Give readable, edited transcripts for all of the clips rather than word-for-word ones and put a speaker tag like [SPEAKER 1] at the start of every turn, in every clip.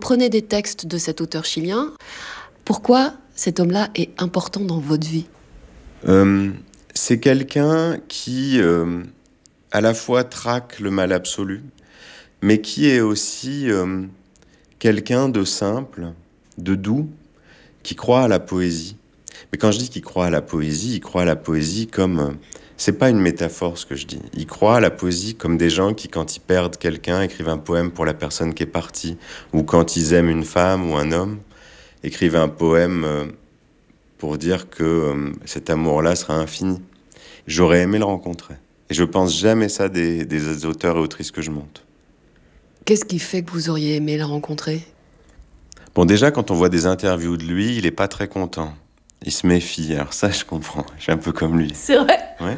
[SPEAKER 1] reprenez des textes de cet auteur chilien. Pourquoi cet homme-là est important dans votre vie ?
[SPEAKER 2] C'est quelqu'un qui, à la fois traque le mal absolu, mais qui est aussi quelqu'un de simple, de doux, qui croit à la poésie. Mais quand je dis qu'il croit à la poésie, il croit à la poésie comme... c'est pas une métaphore ce que je dis. Il croit à la poésie comme des gens qui, quand ils perdent quelqu'un, écrivent un poème pour la personne qui est partie. Ou quand ils aiment une femme ou un homme, écrivent un poème pour dire que cet amour-là sera infini. J'aurais aimé le rencontrer. Et je pense jamais ça des auteurs et autrices que je monte.
[SPEAKER 1] Qu'est-ce qui fait que vous auriez aimé le rencontrer ?
[SPEAKER 2] Bon, déjà, quand on voit des interviews de lui, il est pas très content. Il se méfie. Alors ça, je comprends. Je suis un peu comme lui.
[SPEAKER 1] C'est vrai ?
[SPEAKER 2] Ouais.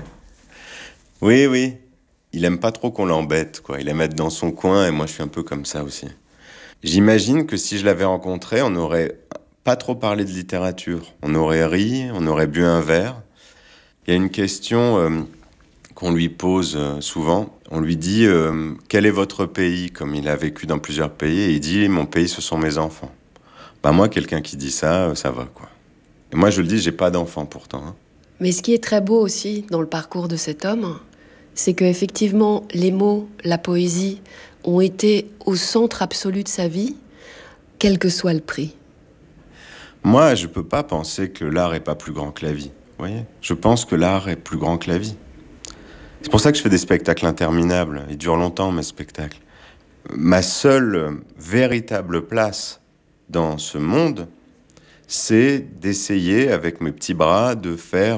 [SPEAKER 2] Oui. Il aime pas trop qu'on l'embête, quoi. Il aime être dans son coin, et moi, je suis un peu comme ça aussi. J'imagine que si je l'avais rencontré, on n'aurait pas trop parlé de littérature. On aurait ri, on aurait bu un verre. Il y a une question qu'on lui pose souvent. On lui dit quel est votre pays, comme il a vécu dans plusieurs pays, et il dit mon pays, ce sont mes enfants. Moi, quelqu'un qui dit ça, ça va, quoi. Et moi, je le dis, j'ai pas d'enfants pourtant. Hein.
[SPEAKER 1] Mais ce qui est très beau aussi dans le parcours de cet homme, c'est qu'effectivement, les mots, la poésie ont été au centre absolu de sa vie, quel que soit le prix.
[SPEAKER 2] Moi, je peux pas penser que l'art est pas plus grand que la vie. Vous voyez ? Je pense que l'art est plus grand que la vie. C'est pour ça que je fais des spectacles interminables. Ils durent longtemps, mes spectacles. Ma seule véritable place dans ce monde, c'est d'essayer, avec mes petits bras, de faire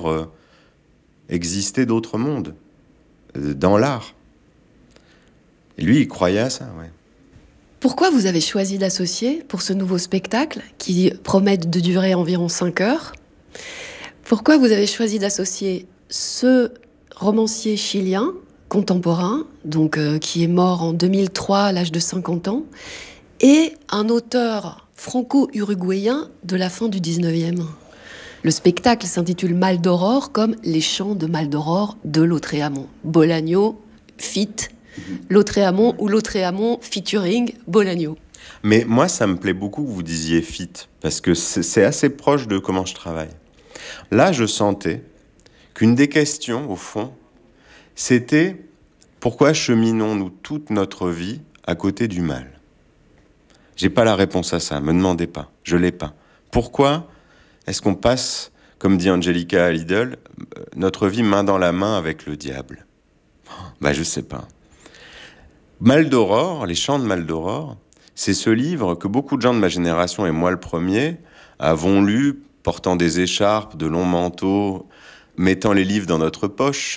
[SPEAKER 2] exister d'autres mondes dans l'art. Et lui, il croyait à ça, ouais.
[SPEAKER 1] Pourquoi vous avez choisi d'associer pour ce nouveau spectacle qui promet de durer environ 5 heures ? Pourquoi vous avez choisi d'associer ce romancier chilien contemporain, donc qui est mort en 2003 à l'âge de 50 ans, et un auteur franco-uruguayen de la fin du 19e ? Le spectacle s'intitule Mal d'Aurore, comme les chants de Mal d'Aurore de Lautréamont. Bolaño, feat. Lautréamont ou Lautréamont featuring Bolaño.
[SPEAKER 2] Mais moi, ça me plaît beaucoup que vous disiez fit, parce que c'est assez proche de comment je travaille. Là, je sentais qu'une des questions, au fond, c'était pourquoi cheminons-nous toute notre vie à côté du mal ? J'ai pas la réponse à ça, me demandez pas, je l'ai pas. Pourquoi est-ce qu'on passe, comme dit Angelica Lidl, notre vie main dans la main avec le diable ? Je sais pas. Mal d'Aurore, les chants de Mal d'Aurore, c'est ce livre que beaucoup de gens de ma génération, et moi le premier, avons lu, portant des écharpes, de longs manteaux, mettant les livres dans notre poche,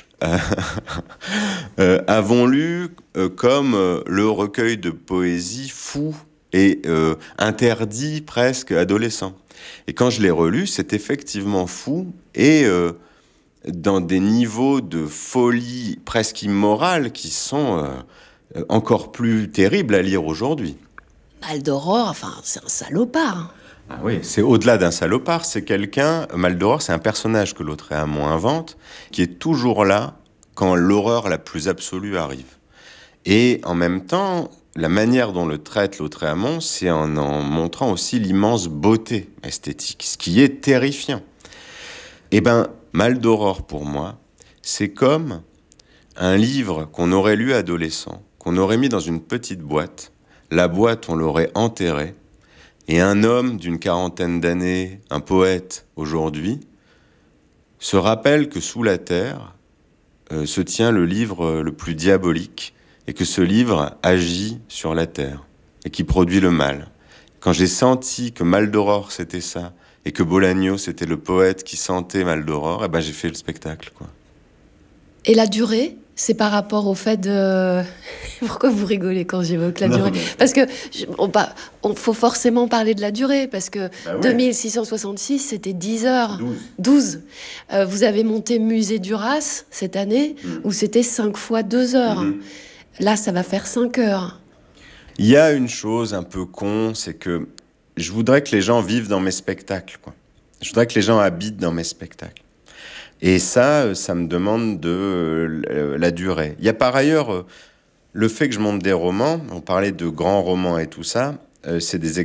[SPEAKER 2] avons lu comme le recueil de poésie fou et interdit presque adolescent. Et quand je l'ai relu, c'est effectivement fou et dans des niveaux de folie presque immorale qui sont encore plus terribles à lire aujourd'hui.
[SPEAKER 1] Mal d'Aurore, c'est un salopard.
[SPEAKER 2] Ah oui, c'est au-delà d'un salopard, c'est quelqu'un, Mal d'Aurore, c'est un personnage que Lautréamont invente, qui est toujours là quand l'horreur la plus absolue arrive. Et en même temps, la manière dont le traite Lautréamont, c'est en montrant aussi l'immense beauté esthétique, ce qui est terrifiant. Mal d'Aurore, pour moi, c'est comme un livre qu'on aurait lu adolescent, qu'on aurait mis dans une petite boîte. La boîte, on l'aurait enterrée. Et un homme d'une 40aine d'années, un poète aujourd'hui, se rappelle que sous la terre se tient le livre le plus diabolique et que ce livre agit sur la terre et qui produit le mal. Quand j'ai senti que Mal d'Aurore, c'était ça, et que Bolaño, c'était le poète qui sentait Mal d'Aurore, j'ai fait le spectacle, quoi.
[SPEAKER 1] Et la durée, c'est par rapport au fait de... Pourquoi vous rigolez quand j'évoque la durée ? Parce que faut forcément parler de la durée, parce que 2666, c'était 10 heures. 12. Vous avez monté Musée Duras cette année, où c'était 5 fois 2 heures. Là, ça va faire 5 heures.
[SPEAKER 2] Il y a une chose un peu con, c'est que je voudrais que les gens vivent dans mes spectacles, quoi. Je voudrais que les gens habitent dans mes spectacles. Et ça me demande de la durée. Il y a par ailleurs le fait que je monte des romans, on parlait de grands romans et tout ça, c'est des